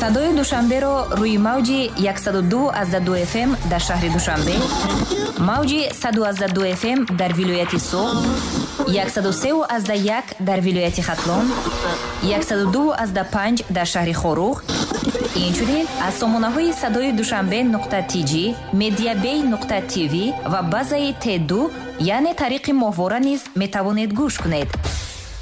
صدای دوشنبهро روی موج 102.2 FM در شهر دوشنبه، موج 102.2 FM در ولایت سوغ، 103.1 در ولایت ختلون، 102.5 در شهر خروغ. اینچنین از سامانه‌های صدای دوشنبه .tg، mediabay.tv و بازه T2 یعنی طریق ماهواره نیز میتوانید گوش کنید.